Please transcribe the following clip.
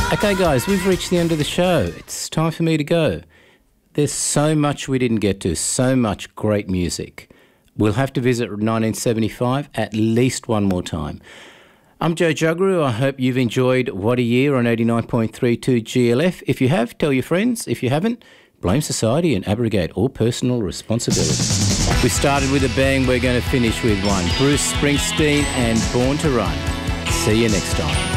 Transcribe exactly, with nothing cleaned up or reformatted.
Okay, guys, we've reached the end of the show. It's time for me to go. There's so much we didn't get to, so much great music. We'll have to visit nineteen seventy-five at least one more time. I'm Joe Juggeroo. I hope you've enjoyed What a Year on eighty-nine point three two G L F. If you have, tell your friends. If you haven't, blame society and abrogate all personal responsibility. We started with a bang. We're going to finish with one. Bruce Springsteen and Born to Run. See you next time.